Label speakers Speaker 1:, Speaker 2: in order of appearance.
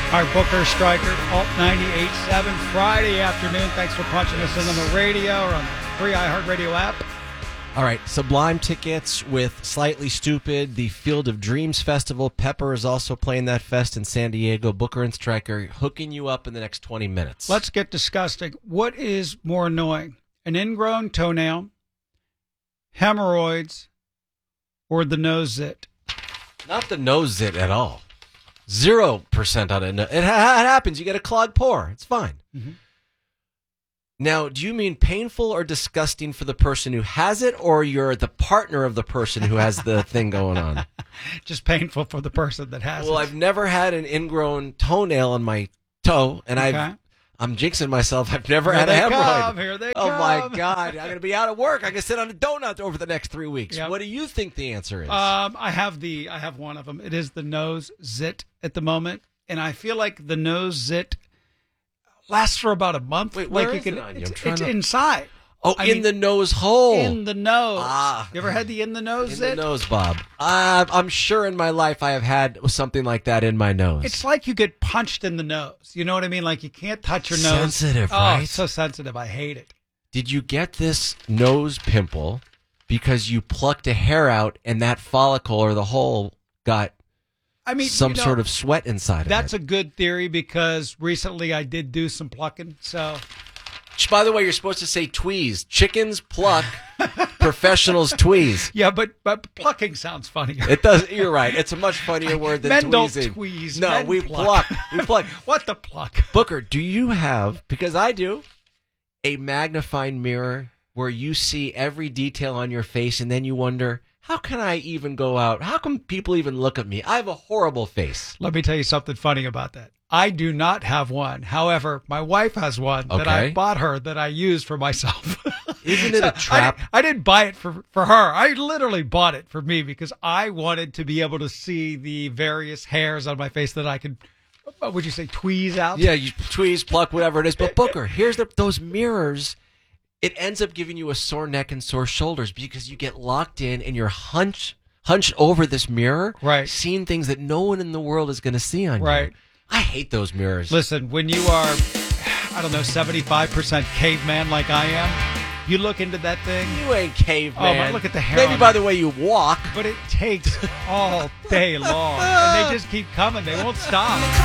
Speaker 1: Our Booker Striker, Alt 98.7, Friday afternoon. Thanks for punching us in on the radio or on the free iHeartRadio app.
Speaker 2: All right, Sublime tickets with Slightly Stupid, the Field of Dreams Festival. Pepper is also playing that fest in San Diego. Booker and Stryker hooking you up in the next 20 minutes.
Speaker 1: Let's get disgusting. What is more annoying, an ingrown toenail, hemorrhoids, or the nose zit?
Speaker 2: Not the nose zit at all. 0% on it. It happens. You get a clogged pore. It's fine.
Speaker 1: Mm-hmm.
Speaker 2: Now, do you mean painful or disgusting for the person who has it, or you're the partner of the person who has the thing going on?
Speaker 1: Just painful for the person that has it.
Speaker 2: Well, I've never had an ingrown toenail on my toe, and I'm jinxing myself. I've never had a hemorrhoid.
Speaker 1: Here they
Speaker 2: come.
Speaker 1: Oh,
Speaker 2: my God. I'm going to be out of work. I can sit on a donut over the next 3 weeks.
Speaker 1: Yep.
Speaker 2: What do you think the answer is?
Speaker 1: I have one of them. It is the nose zit at the moment, and I feel like the nose zit lasts for about a month.
Speaker 2: Wait,
Speaker 1: like
Speaker 2: where
Speaker 1: you
Speaker 2: is
Speaker 1: can,
Speaker 2: it on you?
Speaker 1: It's inside.
Speaker 2: Oh, in the nose hole.
Speaker 1: In the nose.
Speaker 2: Ah.
Speaker 1: You ever had the in the nose zit?
Speaker 2: In the nose, Bob. I'm sure in my life I have had something like that in my nose.
Speaker 1: It's like you get punched in the nose. You know what I mean? Like you can't touch your nose.
Speaker 2: Sensitive, right?
Speaker 1: Oh, it's so sensitive. I hate it.
Speaker 2: Did you get this nose pimple because you plucked a hair out and that follicle or the hole got sort of sweat inside of it?
Speaker 1: That's a good theory because recently I did do some plucking. So,
Speaker 2: by the way, you're supposed to say tweeze. Chickens pluck, professionals tweeze.
Speaker 1: Yeah, but plucking sounds funnier.
Speaker 2: It does. You're right. It's a much funnier word than
Speaker 1: Men
Speaker 2: tweezing.
Speaker 1: Don't tweeze.
Speaker 2: No,
Speaker 1: Men
Speaker 2: we
Speaker 1: pluck.
Speaker 2: We pluck.
Speaker 1: What the pluck?
Speaker 2: Booker, do you have, because I do, a magnifying mirror where you see every detail on your face and then you wonder, how can I even go out? How come people even look at me? I have a horrible face.
Speaker 1: Let me tell you something funny about that. I do not have one. However, my wife has one that I bought her that I use for myself.
Speaker 2: Isn't it a trap?
Speaker 1: I didn't buy it for her. I literally bought it for me because I wanted to be able to see the various hairs on my face that I could, what would you say, tweeze out?
Speaker 2: Yeah, you tweeze, pluck, whatever it is. But Booker, here's those mirrors. It ends up giving you a sore neck and sore shoulders because you get locked in and you're hunched over this mirror,
Speaker 1: right,
Speaker 2: seeing things that no one in the world is going to see on you.
Speaker 1: Right.
Speaker 2: I hate those mirrors.
Speaker 1: Listen, when you are, 75% caveman like I am, you look into that thing.
Speaker 2: You ain't caveman.
Speaker 1: Oh, but look at the hair.
Speaker 2: Maybe by the way you walk.
Speaker 1: But it takes all day long. And they just keep coming. They won't stop.